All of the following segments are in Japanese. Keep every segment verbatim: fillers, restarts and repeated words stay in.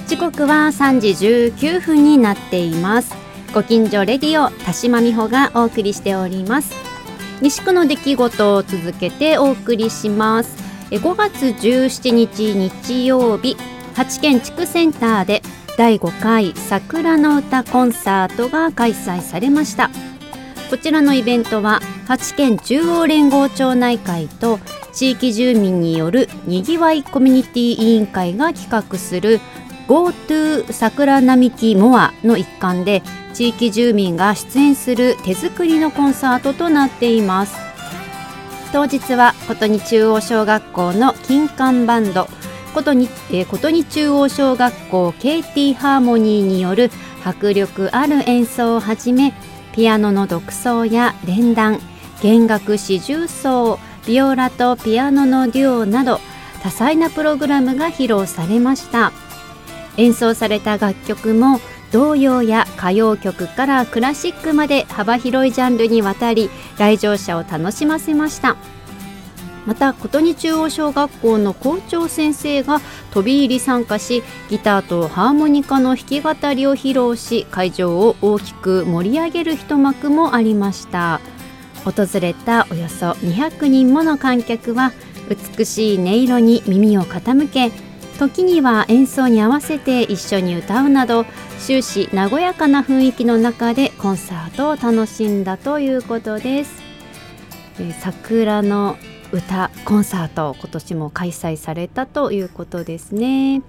時刻はさんじじゅうきゅうふんになっています。ご近所レディオ田島美穂がお送りしております。西区の出来事を続けてお送りします。ごがつじゅうしちにち日曜日、八軒地区センターでだいごかい桜の歌コンサートが開催されました。こちらのイベントは八軒中央連合町内会と地域住民によるにぎわいコミュニティ委員会が企画する GoTo 桜並木モアの一環で、地域住民が出演する手作りのコンサートとなっています。当日は琴似中央小学校の金管バンド、琴似、えー、琴似中央小学校 ケーティー ハーモニーによる迫力ある演奏をはじめ、ピアノの独奏や連弾、弦楽四重奏、ビオラとピアノのデュオなど多彩なプログラムが披露されました。演奏された楽曲も童謡や歌謡曲からクラシックまで幅広いジャンルにわたり、来場者を楽しませました。また琴似中央小学校の校長先生が飛び入り参加し、ギターとハーモニカの弾き語りを披露し、会場を大きく盛り上げる一幕もありました。訪れたおよそにひゃくにんもの観客は美しい音色に耳を傾け、時には演奏に合わせて一緒に歌うなど、終始和やかな雰囲気の中でコンサートを楽しんだということです。え桜の歌コンサート、今年も開催されたということですね。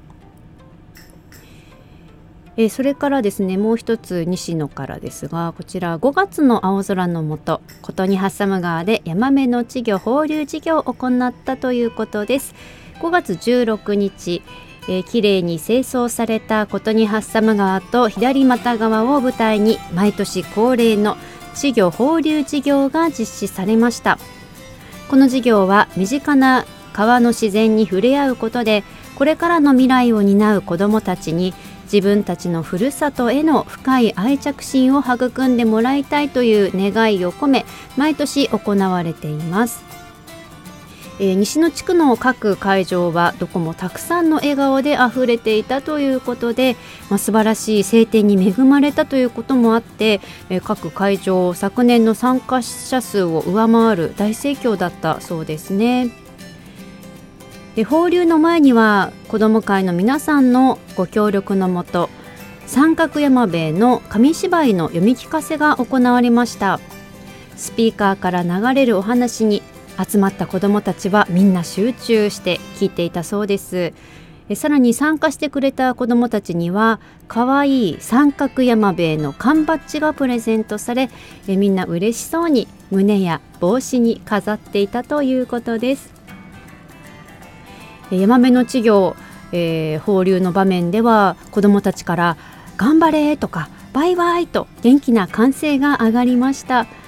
えそれからですね、もう一つ西野からですが、こちらごがつの青空の下、琴似ハッサム川でヤマメの稚魚放流事業を行ったということです。ごがつじゅうろくにち、えー、きれいに清掃された琴似ハッサム川と左又川を舞台に、毎年恒例の稚魚放流事業が実施されました。この事業は身近な川の自然に触れ合うことで、これからの未来を担う子どもたちに自分たちのふるさとへの深い愛着心を育んでもらいたいという願いを込め、毎年行われています。えー、西野地区の各会場はどこもたくさんの笑顔であふれていたということで、まあ、素晴らしい晴天に恵まれたということもあって、えー、各会場昨年の参加者数を上回る大盛況だったそうですね。で、放流の前には子ども会の皆さんのご協力のもと、三角山部の紙芝居の読み聞かせが行われました。スピーカーから流れるお話に集まった子どもたちはみんな集中して聞いていたそうです。えさらに参加してくれた子どもたちにはかわいい三角山部の缶バッジがプレゼントされ、えみんな嬉しそうに胸や帽子に飾っていたということです。えヤマメの稚魚、えー、放流の場面では子どもたちから頑張れとかバイバイと元気な歓声が上がりました。